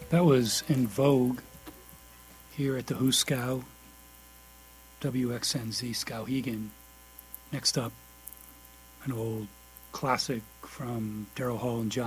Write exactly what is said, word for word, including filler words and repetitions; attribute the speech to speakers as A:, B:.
A: That was In Vogue here at the Huskow, W X N Z Skowhegan. Next up, an old classic from Daryl Hall and John